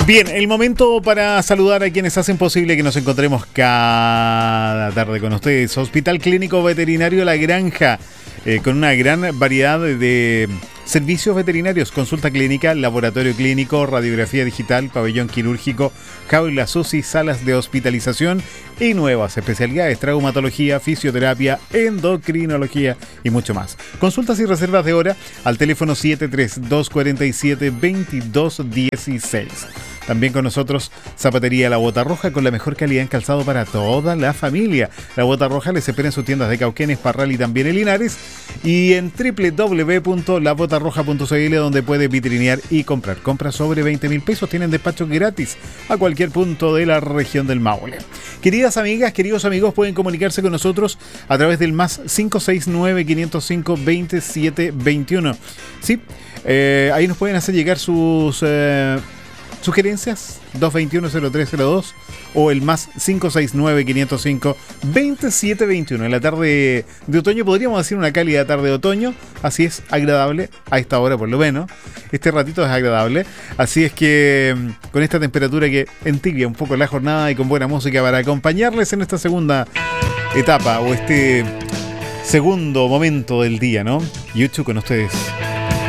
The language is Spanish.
Bien, el momento para saludar a quienes hacen posible que nos encontremos cada tarde con ustedes. Hospital Clínico Veterinario La Granja, con una gran variedad de servicios veterinarios: consulta clínica, laboratorio clínico, radiografía digital, pabellón quirúrgico, jaulas UCI, salas de hospitalización y nuevas especialidades: traumatología, fisioterapia, endocrinología y mucho más. Consultas y reservas de hora al teléfono 73247-2216. También con nosotros Zapatería La Bota Roja, con la mejor calidad en calzado para toda la familia. La Bota Roja les espera en sus tiendas de Cauquenes, Parral y también en Linares, y en www.labotarroja.cl, donde puede vitrinear y comprar. Compras sobre 20.000 pesos, tienen despacho gratis a cualquier punto de la región del Maule. Queridas amigas, queridos amigos, pueden comunicarse con nosotros a través del más 569-505-2721. Sí, ahí nos pueden hacer llegar sus sugerencias, 221-0302 o el más 569-505-2721. En la tarde de otoño, podríamos decir una cálida tarde de otoño, así es, agradable, a esta hora por lo menos, este ratito es agradable, así es que con esta temperatura que entibia un poco la jornada y con buena música para acompañarles en esta segunda etapa o este segundo momento del día, ¿no? Yuchu con ustedes.